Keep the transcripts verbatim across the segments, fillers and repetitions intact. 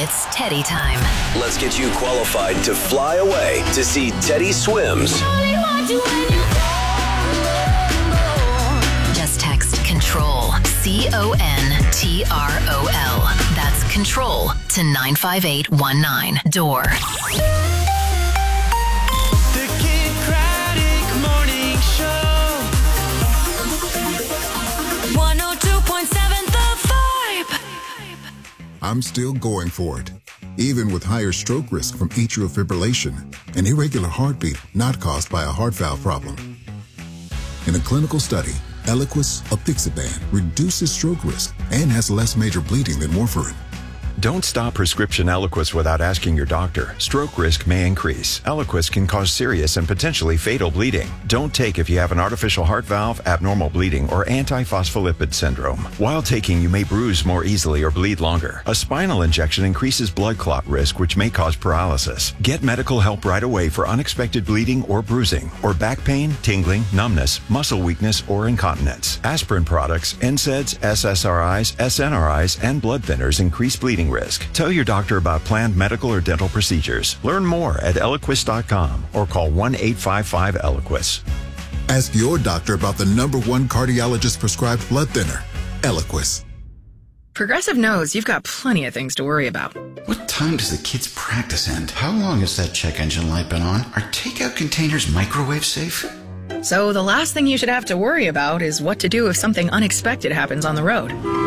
It's Teddy time. Let's get you qualified to fly away to see Teddy Swims. Just text CONTROL, C O N T R O L. That's CONTROL to nine five eight one nine. Door. The Kid Craddock Morning Show. one oh two point seven The Vibe. I'm still going for it, even with higher stroke risk from atrial fibrillation, an irregular heartbeat not caused by a heart valve problem. In a clinical study, Eliquis apixaban reduces stroke risk and has less major bleeding than warfarin. Don't stop prescription Eliquis without asking your doctor. Stroke risk may increase. Eliquis can cause serious and potentially fatal bleeding. Don't take if you have an artificial heart valve, abnormal bleeding, or antiphospholipid syndrome. While taking, you may bruise more easily or bleed longer. A spinal injection increases blood clot risk, which may cause paralysis. Get medical help right away for unexpected bleeding or bruising, or back pain, tingling, numbness, muscle weakness, or incontinence. Aspirin products, N SAIDs, S S R Is, S N R Is, and blood thinners increase bleeding risk. Tell your doctor about planned medical or dental procedures. Learn more at Eliquis dot com or call one eight five five Eliquis. Ask your doctor about the number one cardiologist prescribed blood thinner, Eliquis. Progressive knows you've got plenty of things to worry about. What time does the kids' practice end? How long has that check engine light been on? Are takeout containers microwave safe? So the last thing you should have to worry about is what to do if something unexpected happens on the road.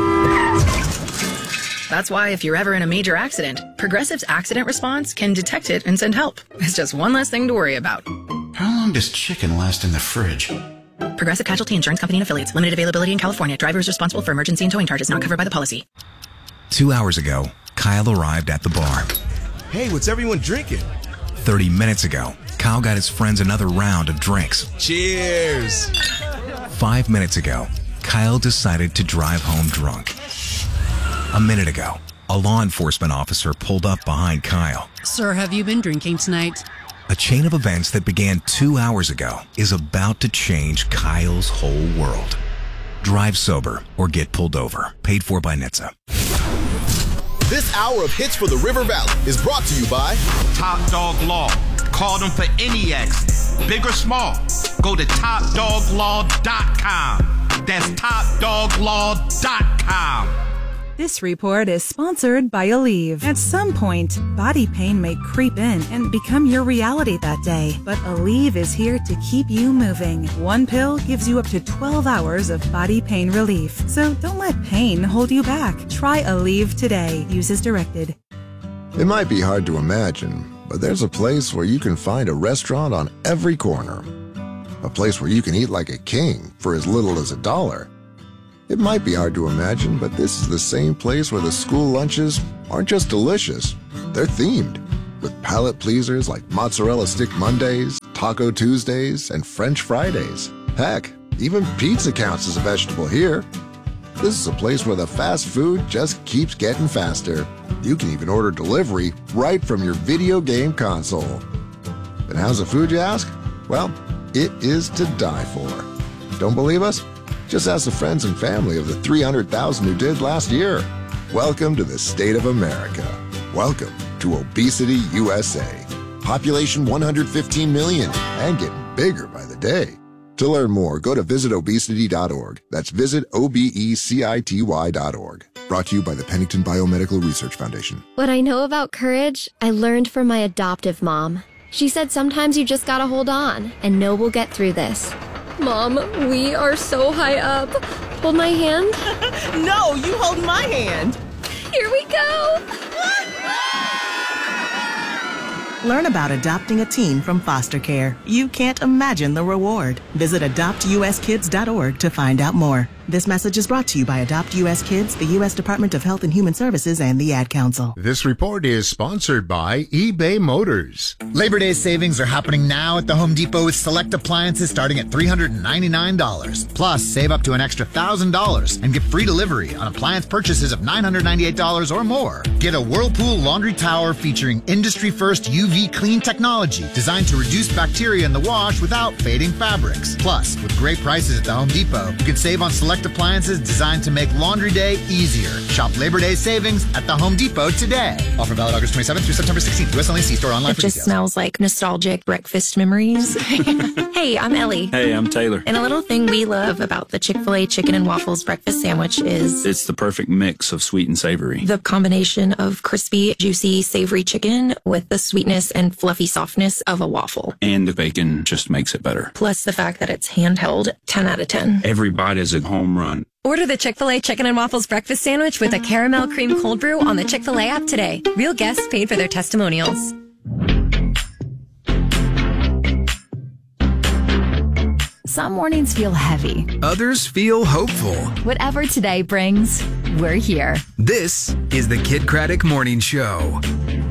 That's why if you're ever in a major accident, Progressive's accident response can detect it and send help. It's just one less thing to worry about. How long does chicken last in the fridge? Progressive Casualty Insurance Company and Affiliates. Limited availability in California. Driver is responsible for emergency and towing charges not covered by the policy. Two hours ago, Kyle arrived at the bar. Hey, what's everyone drinking? Thirty minutes ago, Kyle got his friends another round of drinks. Cheers! Five minutes ago, Kyle decided to drive home drunk. A minute ago, a law enforcement officer pulled up behind Kyle. Sir, have you been drinking tonight? A chain of events that began two hours ago is about to change Kyle's whole world. Drive sober or get pulled over. Paid for by N H T S A. This hour of Hits for the River Valley is brought to you by Top Dog Law. Call them for any accident, big or small. Go to top dog law dot com. That's top dog law dot com. This report is sponsored by Aleve. At some point, body pain may creep in and become your reality that day. But Aleve is here to keep you moving. One pill gives you up to twelve hours of body pain relief. So don't let pain hold you back. Try Aleve today. Use as directed. It might be hard to imagine, but there's a place where you can find a restaurant on every corner. A place where you can eat like a king for as little as a dollar. It might be hard to imagine, but this is the same place where the school lunches aren't just delicious, they're themed, with palate pleasers like Mozzarella Stick Mondays, Taco Tuesdays, and French Fridays. Heck, even pizza counts as a vegetable here. This is a place where the fast food just keeps getting faster. You can even order delivery right from your video game console. And how's the food, you ask? Well, it is to die for. Don't believe us? Just ask the friends and family of the three hundred thousand who did last year. Welcome to the state of America. Welcome to Obesity U S A. Population one hundred fifteen million and getting bigger by the day. To learn more, go to visit obesity dot org. That's visit O B E C I T Y dot org. Brought to you by the Pennington Biomedical Research Foundation. What I know about courage, I learned from my adoptive mom. She said sometimes you just gotta hold on and know we'll get through this. Mom, we are so high up. Hold my hand. No, you hold my hand. Here we go. Learn about adopting a teen from foster care. You can't imagine the reward. Visit adopt U S kids dot org to find out more. This message is brought to you by Adopt U S Kids, the U S Department of Health and Human Services, and the Ad Council. This report is sponsored by eBay Motors. Labor Day savings are happening now at the Home Depot with select appliances starting at three hundred ninety-nine dollars. Plus, save up to an extra one thousand dollars and get free delivery on appliance purchases of nine hundred ninety-eight dollars or more. Get a Whirlpool laundry tower featuring industry-first U V clean technology designed to reduce bacteria in the wash without fading fabrics. Plus, with great prices at the Home Depot, you can save on select Select appliances designed to make laundry day easier. Shop Labor Day savings at the Home Depot today. Offer valid August twenty-seventh through September sixteenth. U S only. See store online It for just details. smells like nostalgic breakfast memories. Hey, I'm Ellie. Hey, I'm Taylor. And a little thing we love about the Chick-fil-A chicken and waffles breakfast sandwich is It's the perfect mix of sweet and savory. the combination of crispy, juicy, savory chicken with the sweetness and fluffy softness of a waffle. And the bacon just makes it better. Plus the fact that it's handheld, ten out of ten. Every bite is a home run. Order the Chick-fil-A Chicken and Waffles Breakfast Sandwich with a caramel cream cold brew on the Chick-fil-A app today. Real guests paid for their testimonials. Some mornings feel heavy. Others feel hopeful. Whatever today brings, we're here. This is the Kid Craddock Morning Show.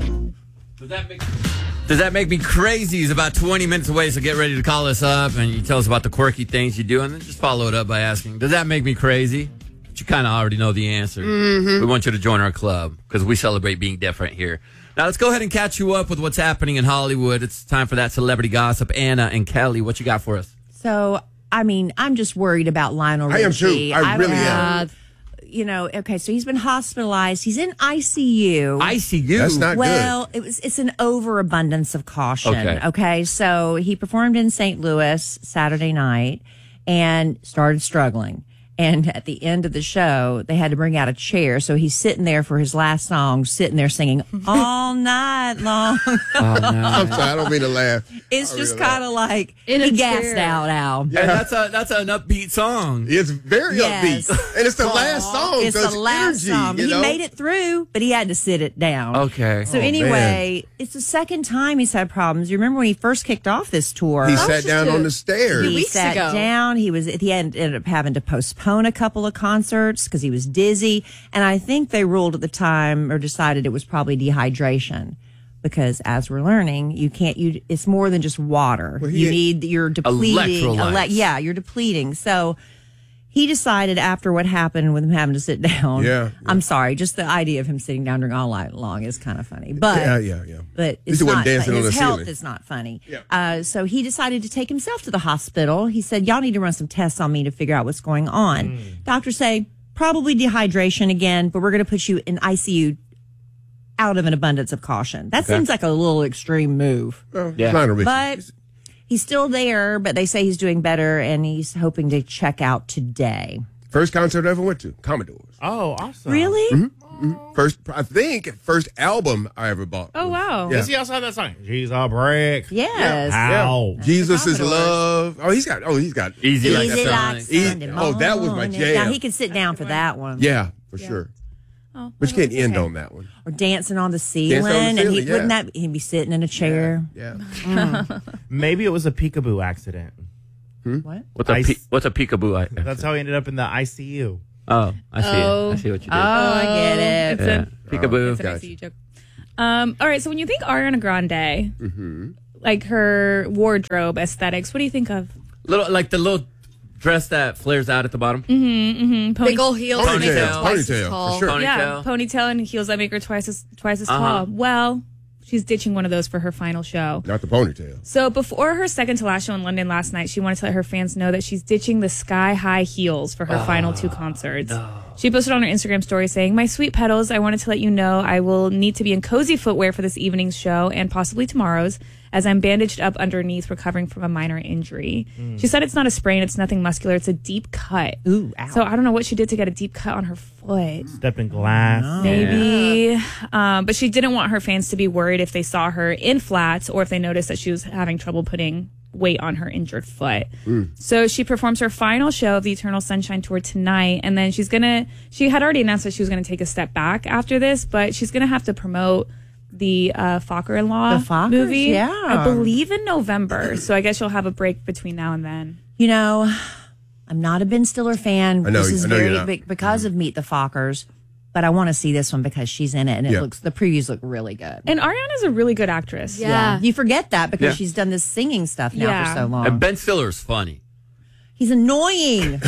Does that make Does that make me crazy? He's about twenty minutes away, so get ready to call us up and you tell us about the quirky things you do, and then just follow it up by asking, does that make me crazy? But you kind of already know the answer. Mm-hmm. We want you to join our club because we celebrate being different here. Now, let's go ahead and catch you up with what's happening in Hollywood. It's time for that celebrity gossip. Anna and Kelly, what you got for us? So, I mean, I'm just worried about Lionel Richie. I am too. I, I really am. Uh, you know, okay, so he's been hospitalized. He's in I C U. I C U? That's not well, good. Well, it was it's an overabundance of caution. Okay. Okay, so he performed in Saint Louis Saturday night and started struggling. And at the end of the show, they had to bring out a chair. So he's sitting there for his last song, sitting there singing all night long. Oh, no. I'm sorry, I don't mean to laugh. It's I just really kind of like In he a gassed chair. out, Al. Yeah. And that's a that's an upbeat song. It's very Yes. upbeat. And it's the last song. It's so the last energy, song. You He know? made it through, but he had to sit it down. Okay. So Oh, anyway, it's the second time he's had problems. You remember when he first kicked off this tour? He sat down on the stairs. He weeks sat ago. down. He was. He ended up having to postpone a couple of concerts because he was dizzy. And I think they ruled at the time or decided it was probably dehydration. Because as we're learning, you can't. You it's more than just water. Well, he- you need you're depleting. Electrolytes. yeah, you're depleting. So he decided after what happened with him having to sit down. Yeah, yeah. I'm sorry. Just the idea of him sitting down during all night long is kind of funny. But Yeah, yeah, yeah. but At least it's he wasn't not. dancing on His the health ceiling. is not funny. Yeah. Uh, so he decided to take himself to the hospital. He said, "Y'all need to run some tests on me to figure out what's going on." Mm. Doctors say probably dehydration again, but we're going to put you in I C U out of an abundance of caution. That Okay. seems like a little extreme move. Well, Yeah. Lionel Richie. But he's still there, but they say he's doing better, and he's hoping to check out today. First concert I ever went to, Commodores. Oh, awesome. Really? Mm-hmm. First, I think, first album I ever bought. Oh, wow. Yeah. Does he also have that song? She's a brick. Yes. How? Yeah. Jesus is Commodores. love. Oh, he's got. Oh, he's got. Easy like Easy that like song. Easy- Sunday oh, that was my morning. jam. Now he can sit down for that one. Yeah, for sure. Oh, But you can't okay. end on that one. Or dancing on the ceiling, Dancing on the and he ceiling, yeah. wouldn't that he'd be sitting in a chair. Yeah. Maybe it was a peekaboo accident. What? What's a I pe- s- what's a peekaboo? I- That's how he ended up in the I C U. Oh, I see Oh. it. I see what you did. Oh, I get it. It's yeah. a, Peekaboo. it's an Gotcha. I C U joke. Um, all right, so when you think Ariana Grande, Mm-hmm. like her wardrobe aesthetics, what do you think of? Little like the little dress that flares out at the bottom. Mm-hmm, mm-hmm. Pony- Big old heels that make her Ponytail. twice as Ponytail, tall. for sure. Ponytail. Yeah, ponytail and heels that make her twice as twice as Uh-huh. tall. Well, she's ditching one of those for her final show. Not the ponytail. So before her second to last show in London last night, she wanted to let her fans know that she's ditching the sky-high heels for her final two concerts. She posted on her Instagram story saying, "My sweet petals, I wanted to let you know I will need to be in cozy footwear for this evening's show and possibly tomorrow's, as I'm bandaged up underneath recovering from a minor injury." Mm. She said it's not a sprain, it's nothing muscular, it's a deep cut. Ooh, ow. So I don't know what she did to get a deep cut on her foot. Stepped in glass. Maybe. Um, but she didn't want her fans to be worried if they saw her in flats or if they noticed that she was having trouble putting weight on her injured foot. Mm. So she performs her final show of the Eternal Sunshine Tour tonight. And then she's going to, she had already announced that she was going to take a step back after this, but she's going to have to promote the uh, Fokker-in-Law The Fockers? movie. Yeah. I believe in November. So I guess she'll have a break between now and then. You know, I'm not a Ben Stiller fan. I know this you- is I know you're very not. big because of Meet the Fockers, but I want to see this one because she's in it, and it Yeah. looks the previews look really good. And Ariana's a really good actress. Yeah. You forget that because Yeah. she's done this singing stuff now Yeah. for so long. And Ben Stiller's funny. He's annoying.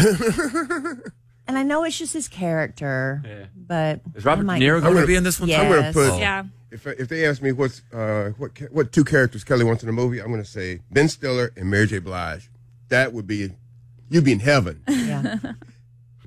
And I know it's just his character, Yeah. but Is Robert I might- De Niro I'm going to gonna- be in this one? Yeah. I'm going to Yes. put. Yeah. If if they ask me what's uh what ca- what two characters Kelly wants in a movie, I'm going to say Ben Stiller and Mary J. Blige. That would be you'd be in heaven. Yeah.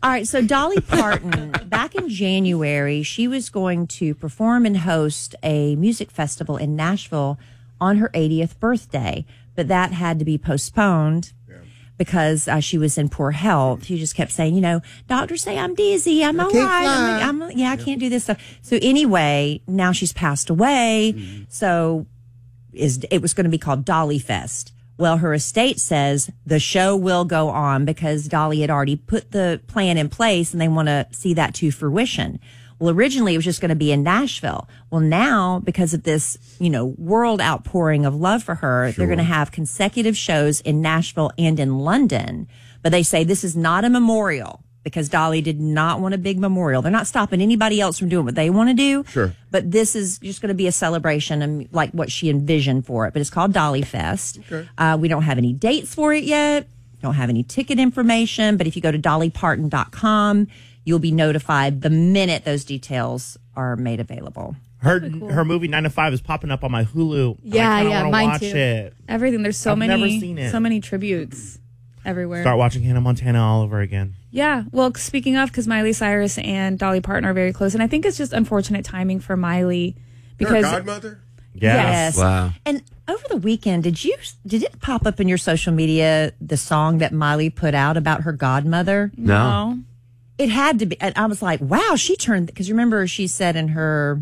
All right, so Dolly Parton, back in January, she was going to perform and host a music festival in Nashville on her eightieth birthday, but that had to be postponed because uh, she was in poor health. She just kept saying, you know, doctors say I'm dizzy, I'm all right. I'm, I'm, yeah, I can't do this stuff. So anyway, now she's passed away. Mm-hmm. So is it was going to be called Dolly Fest. Well, her estate says the show will go on because Dolly had already put the plan in place and they want to see that to fruition. Well, originally it was just going to be in Nashville. Well, now because of this, you know, world outpouring of love for her, sure. they're going to have consecutive shows in Nashville and in London. But they say this is not a memorial because Dolly did not want a big memorial. They're not stopping anybody else from doing what they want to do. Sure. But this is just going to be a celebration and like what she envisioned for it. But it's called Dolly Fest. Okay. Uh, we don't have any dates for it yet. Don't have any ticket information. But if you go to dolly parton dot com, you'll be notified the minute those details are made available. Her cool. her movie Nine to Five is popping up on my Hulu. Yeah, I yeah, mine watch too. It. Everything. There's so I've many, never seen it. so many tributes everywhere. Start watching Hannah Montana all over again. Yeah. Well, speaking of, because Miley Cyrus and Dolly Parton are very close, and I think it's just unfortunate timing for Miley because Her godmother. Yes. Wow. And over the weekend, did you did it pop up in your social media the song that Miley put out about her godmother? No. no. It had to be. And I was like, wow, she turned, because remember she said in her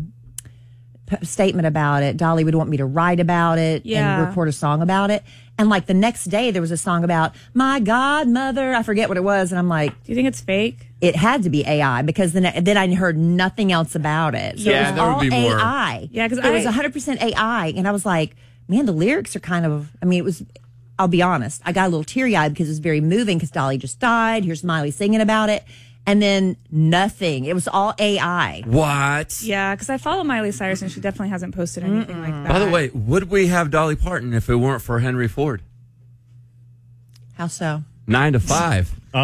p- statement about it, Dolly would want me to write about it Yeah. and record a song about it. And like the next day there was a song about my godmother. I forget what it was. And I'm like, do you think it's fake? It had to be A I because then, then I heard nothing else about it. So Yeah, it was there would all be more. A I. Yeah, 'cause it was I- one hundred percent A I. And I was like, man, the lyrics are kind of, I mean, it was, I'll be honest, I got a little teary-eyed because it was very moving because Dolly just died. Here's Miley singing about it. And then nothing. It was all A I. What? Yeah, because I follow Miley Cyrus and she definitely hasn't posted anything like that. By the way, would we have Dolly Parton if it weren't for Henry Ford? How so? Nine to five. Oh.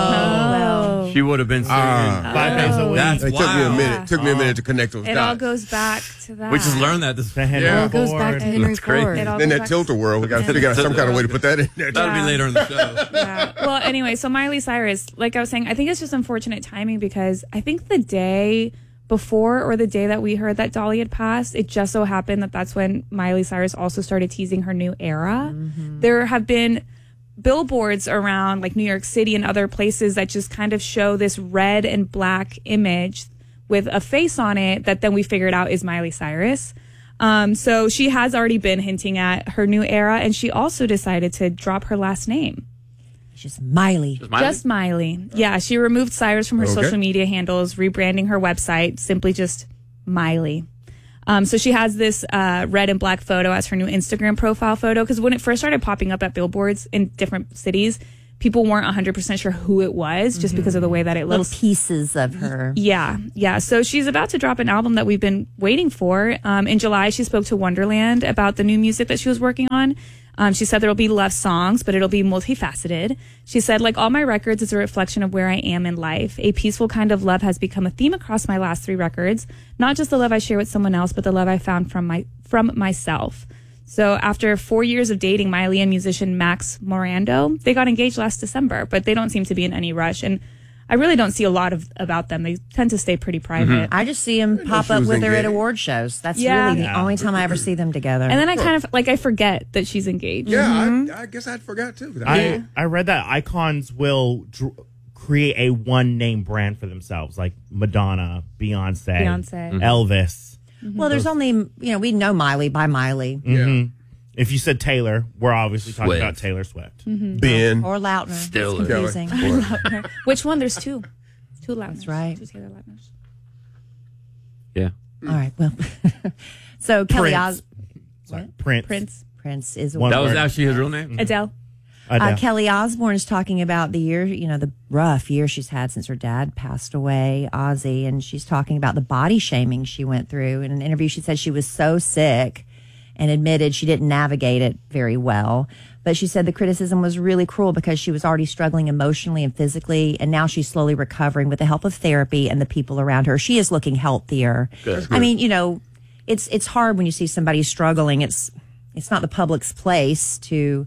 Oh. She would have been singing. Ah. Five days a week. That's It took me a wild. minute. It took me a minute to connect those It dots. all goes back to that. We just learned that. This The Henry yeah. It goes Ford. back to Henry That's crazy. Ford. It all Then goes that back- tilt world, we got to figure out some kind of way to put that in there. That'll Yeah. be later in the show. Yeah. Well, anyway, so Miley Cyrus, like I was saying, I think it's just unfortunate timing because I think the day before or the day that we heard that Dolly had passed, it just so happened that that's when Miley Cyrus also started teasing her new era. Mm-hmm. There have been billboards around like New York City and other places that just kind of show this red and black image with a face on it that then we figured out is Miley Cyrus. Um, so she has already been hinting at her new era, and she also decided to drop her last name. It's just Miley. Just Miley? Just Miley. Yeah, she removed Cyrus from her Okay. social media handles, rebranding her website, simply just Miley. Um, so she has this uh, red and black photo as her new Instagram profile photo, because when it first started popping up at billboards in different cities, people weren't one hundred percent sure who it was just because of the way that it Little looks. pieces of her. Yeah, yeah. So she's about to drop an album that we've been waiting for. Um, in July, she spoke to Wonderland about the new music that she was working on. Um, she said there'll be love songs, but it'll be multifaceted. She said, like all my records, it's a reflection of where I am in life. A peaceful kind of love has become a theme across my last three records. Not just the love I share with someone else, but the love I found from my from myself. So after four years of dating Miley and musician Max Morando, they got engaged last December, but they don't seem to be in any rush. And I really don't see a lot of about them. They tend to stay pretty private. I just see them pop she up was with her at engaged. award shows. That's Yeah. really the Yeah. only time I ever see them together. And then I kind of like I forget that she's engaged. Yeah, Mm-hmm. I, I guess I forgot too. I, I read that icons will dr- create a one name brand for themselves, like Madonna, Beyonce, Beyonce. Mhm. Elvis. well, there's only, you know, we know Miley by Miley. Mhm. If you said Taylor, we're obviously talking Swift. about Taylor Swift. Ben. Or Lautner. Still It's confusing. Which one? There's two. Two Lautners. That's right. Two Taylor Lautners. Yeah. All right, well. so Kelly Prince. Os- Sorry, Prince. Prince. Prince is One That was word. actually his real name? Adele. Uh, Adele. Kelly Osbourne's talking about the year, you know, the rough year she's had since her dad passed away, Ozzy, and she's talking about the body shaming she went through. In an interview, she said she was so sick and admitted she didn't navigate it very well. But she said the criticism was really cruel because she was already struggling emotionally and physically, and now she's slowly recovering with the help of therapy and the people around her. She is looking healthier. Good. I mean, you know, it's it's hard when you see somebody struggling. It's it's not the public's place to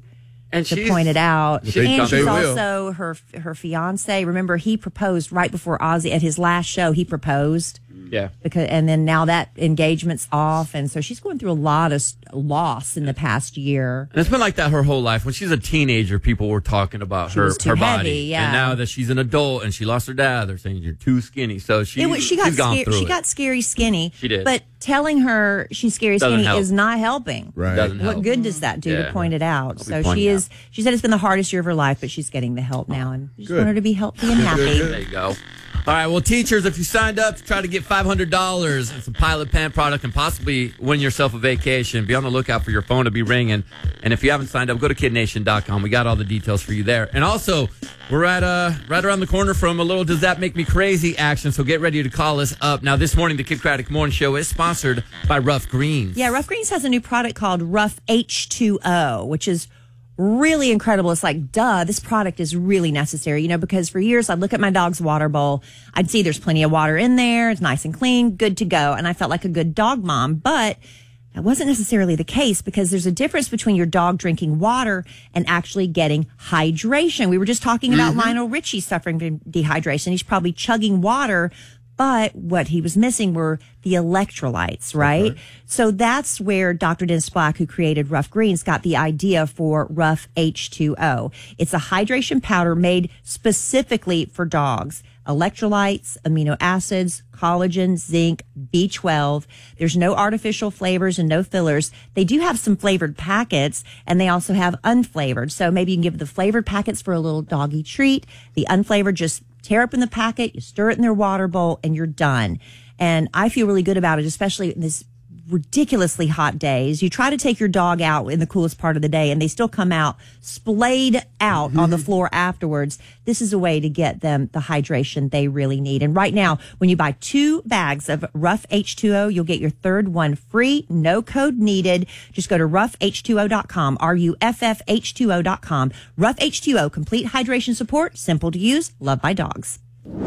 And to she's- point it out. They- and they she's will. also her her fiance. Remember, he proposed right before Ozzy at his last show. He proposed. Yeah. Because and then now that engagement's off, and so she's going through a lot of s- loss in the past year. And it's been like that her whole life. When she's a teenager, people were talking about She her was too her heavy, body. yeah. And now that she's an adult and she lost her dad, they're saying you're too skinny. So she, It was- she got she's gone scar- through she it. got scary skinny. She did. But telling her she's scary Doesn't skinny help. is not helping. Right. Doesn't What help. good does that do Yeah. to point it out? I'll be So pointing she it is. She said it's been the hardest year of her life, but she's getting the help now, and we just Good. want her to be healthy and happy. There you go. All right, well, teachers, if you signed up to try to get five hundred dollars and some Pilot Pen product and possibly win yourself a vacation, be on the lookout for your phone to be ringing. And if you haven't signed up, go to kid nation dot com. We got all the details for you there. And also, we're at uh, right around the corner from a little Does That Make Me Crazy action, so get ready to call us up. Now, this morning, the Kid Craddock Morning Show is sponsored by Rough Greens. Yeah, Rough Greens has a new product called Rough H two O, which is really incredible. It's like, duh, this product is really necessary, you know, because for years I'd look at my dog's water bowl. I'd see there's plenty of water in there. It's nice and clean, good to go. And I felt like a good dog mom, but that wasn't necessarily the case because there's a difference between your dog drinking water and actually getting hydration. We were just talking about Mhm. Lionel Richie suffering from dehydration. He's probably chugging water, but what he was missing were the electrolytes, right? Okay. So that's where Doctor Dennis Black, who created Rough Greens, got the idea for Rough H two O. It's a hydration powder made specifically for dogs. Electrolytes, amino acids, collagen, zinc, B twelve. There's no artificial flavors and no fillers. They do have some flavored packets, and they also have unflavored. So maybe you can give the flavored packets for a little doggy treat. The unflavored, just tear up in the packet, you stir it in their water bowl, and you're done. And I feel really good about it, especially in this ridiculously hot days. You try to take your dog out in the coolest part of the day and they still come out splayed out on the floor afterwards. This is a way to get them the hydration they really need. And right now, when you buy two bags of Rough H two O, you'll get your third one free. No code needed. Just go to rough h two o dot com, R U F F H two O dot com. Rough H two O, complete hydration support, simple to use, loved by dogs.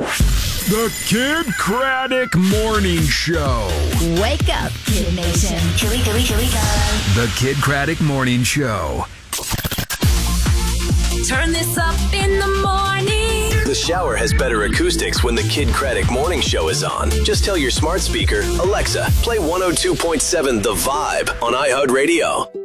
The Kid Craddock Morning Show. Wake up, Kid Nation. Here we go, here we go. The Kid Craddock Morning Show. Turn this up in the morning. The shower has better acoustics when the Kid Craddock Morning Show is on. Just tell your smart speaker, Alexa, play one oh two point seven The Vibe on iHeartRadio.